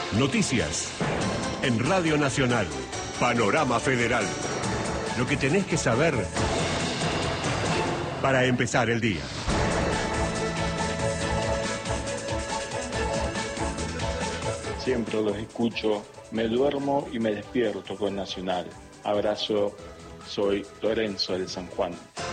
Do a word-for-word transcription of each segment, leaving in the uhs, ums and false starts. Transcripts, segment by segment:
Noticias. En Radio Nacional. Panorama Federal. Lo que tenés que saber para empezar el día. Siempre los escucho, me duermo y me despierto con Nacional. Abrazo, soy Lorenzo de San Juan.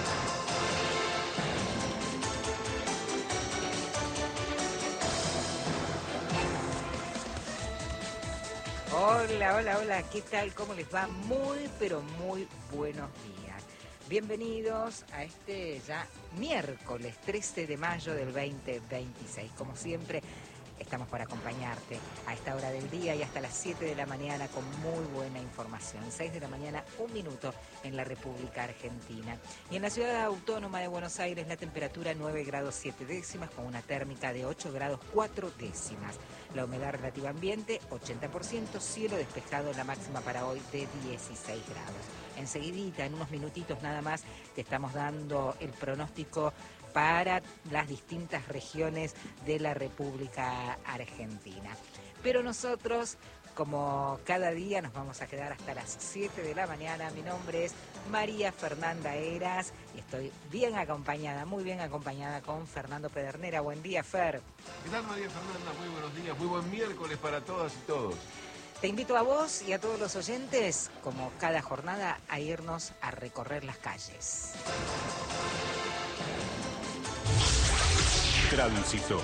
Hola, hola, hola, ¿qué tal? ¿Cómo les va? Muy, pero muy buenos días. Bienvenidos a este ya miércoles trece de mayo del veinte veintiséis. Como siempre, estamos para acompañarte a esta hora del día y hasta las siete de la mañana con muy buena información. seis de la mañana, un minuto en la República Argentina. Y en la ciudad autónoma de Buenos Aires la temperatura nueve grados siete décimas con una térmica de ocho grados cuatro décimas. La humedad relativa ambiente ochenta por ciento, cielo despejado, la máxima para hoy de dieciséis grados. Enseguidita, en unos minutitos nada más, te estamos dando el pronóstico para las distintas regiones de la República Argentina. Pero nosotros, como cada día, nos vamos a quedar hasta las siete de la mañana. Mi nombre es María Fernanda Heras y estoy bien acompañada, muy bien acompañada con Fernando Pedernera. Buen día, Fer. ¿Qué tal, María Fernanda? Muy buenos días, muy buen miércoles para todas y todos. Te invito a vos y a todos los oyentes, como cada jornada, a irnos a recorrer las calles. Tránsito.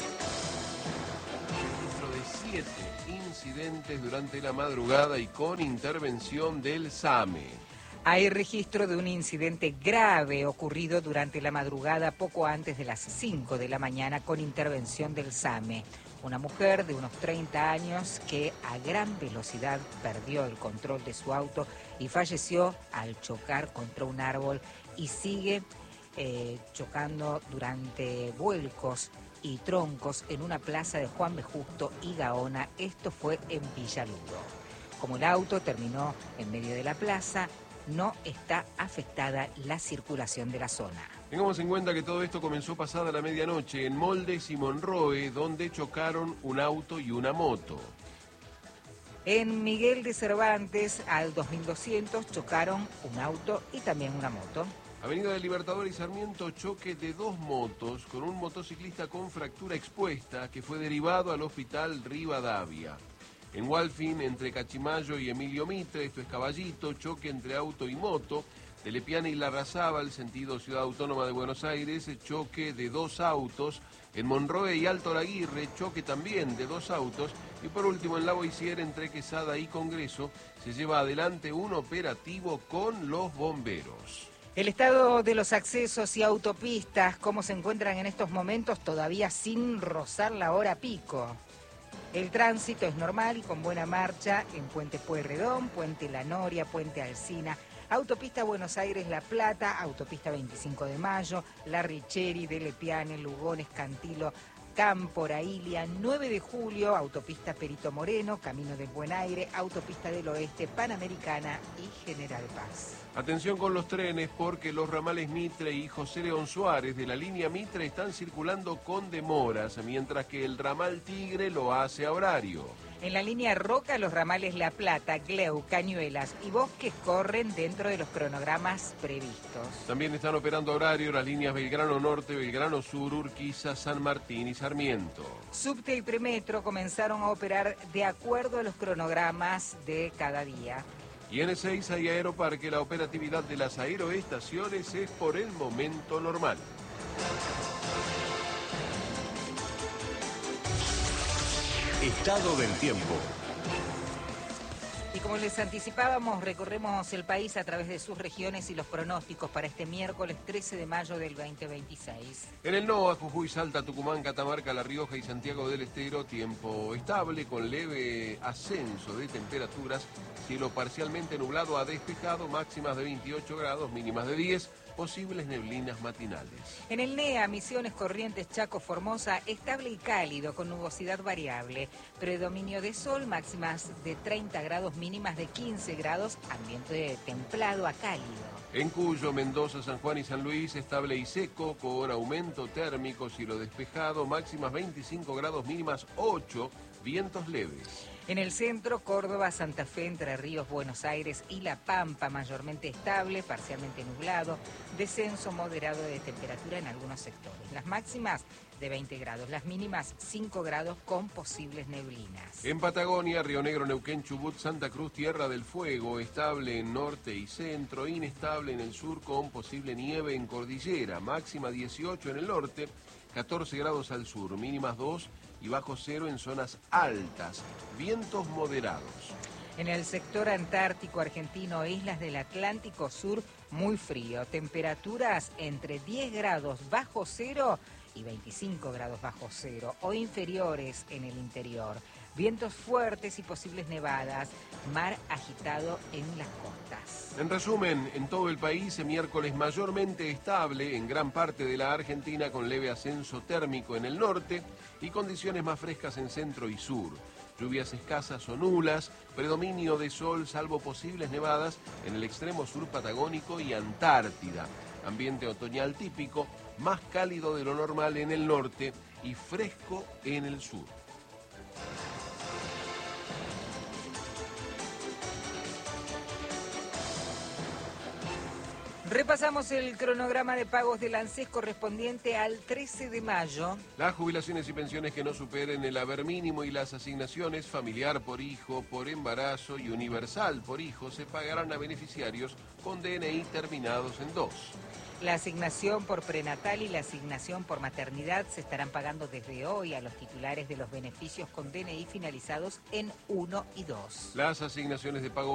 Registro de siete incidentes durante la madrugada y con intervención del SAME. Hay registro de un incidente grave ocurrido durante la madrugada poco antes de las cinco de la mañana con intervención del SAME. Una mujer de unos treinta años que a gran velocidad perdió el control de su auto y falleció al chocar contra un árbol y sigue eh, chocando durante vuelcos y troncos en una plaza de Juan B. Justo y Gaona. Esto fue en Villaludo. Como el auto terminó en medio de la plaza, no está afectada la circulación de la zona. Tengamos en cuenta que todo esto comenzó pasada la medianoche en Moldes y Monroe, donde chocaron un auto y una moto. En Miguel de Cervantes, al dos mil doscientos, chocaron un auto y también una moto. Avenida del Libertador y Sarmiento, choque de dos motos con un motociclista con fractura expuesta que fue derivado al hospital Rivadavia. En Walfin, entre Cachimayo y Emilio Mitre, esto es Caballito, choque entre auto y moto. De Lepiana y Larrazábal, sentido Ciudad Autónoma de Buenos Aires, choque de dos autos. En Monroe y Alto Laguirre, choque también de dos autos. Y por último, en La Boissière, entre Quesada y Congreso, se lleva adelante un operativo con los bomberos. El estado de los accesos y autopistas, ¿cómo se encuentran en estos momentos todavía sin rozar la hora pico? El tránsito es normal y con buena marcha en Puente Pueyrredón, Puente La Noria, Puente Alsina, Autopista Buenos Aires-La Plata, Autopista veinticinco de mayo, La Richeri, de Lepiane, Lugones, Cantilo, Cámpora, Ilia, nueve de julio, Autopista Perito Moreno, Camino del Buen Aire, Autopista del Oeste, Panamericana y General Paz. Atención con los trenes porque los ramales Mitre y José León Suárez de la línea Mitre están circulando con demoras, mientras que el ramal Tigre lo hace a horario. En la línea Roca, los ramales La Plata, Gleu, Cañuelas y Bosques corren dentro de los cronogramas previstos. También están operando a horario las líneas Belgrano Norte, Belgrano Sur, Urquiza, San Martín y Sarmiento. Subte y Premetro comenzaron a operar de acuerdo a los cronogramas de cada día. Y en Ezeiza y Aeroparque la operatividad de las aeroestaciones es por el momento normal. Estado del tiempo. Y como les anticipábamos, recorremos el país a través de sus regiones y los pronósticos para este miércoles trece de mayo del veinte veintiséis. En el NOA, Jujuy, Salta, Tucumán, Catamarca, La Rioja y Santiago del Estero, tiempo estable con leve ascenso de temperaturas, cielo parcialmente nublado a despejado, máximas de veintiocho grados, mínimas de diez. posibles neblinas matinales. En el N E A, Misiones, Corrientes, Chaco, Formosa, estable y cálido, con nubosidad variable. Predominio de sol, máximas de treinta grados, mínimas de quince grados, ambiente templado a cálido. En Cuyo, Mendoza, San Juan y San Luis, estable y seco, con aumento térmico, cielo despejado, máximas veinticinco grados, mínimas ocho, vientos leves. En el centro, Córdoba, Santa Fe, Entre Ríos, Buenos Aires y La Pampa, mayormente estable, parcialmente nublado, descenso moderado de temperatura en algunos sectores. Las máximas de veinte grados, las mínimas cinco grados con posibles neblinas. En Patagonia, Río Negro, Neuquén, Chubut, Santa Cruz, Tierra del Fuego, estable en norte y centro, inestable en el sur con posible nieve en cordillera, máxima dieciocho en el norte, catorce grados al sur, mínimas dos y bajo cero en zonas altas, vientos moderados. En el sector antártico argentino e islas del Atlántico Sur, muy frío, temperaturas entre diez grados bajo cero y veinticinco grados bajo cero o inferiores en el interior. Vientos fuertes y posibles nevadas, mar agitado en las costas. En resumen, en todo el país, miércoles mayormente estable en gran parte de la Argentina, con leve ascenso térmico en el norte y condiciones más frescas en centro y sur. Lluvias escasas o nulas, predominio de sol salvo posibles nevadas en el extremo sur patagónico y Antártida. Ambiente otoñal típico, más cálido de lo normal en el norte y fresco en el sur. Repasamos el cronograma de pagos del ANSES correspondiente al trece de mayo. Las jubilaciones y pensiones que no superen el haber mínimo y las asignaciones familiar por hijo, por embarazo y universal por hijo se pagarán a beneficiarios con D N I terminados en dos. La asignación por prenatal y la asignación por maternidad se estarán pagando desde hoy a los titulares de los beneficios con D N I finalizados en uno y dos. Las asignaciones de pago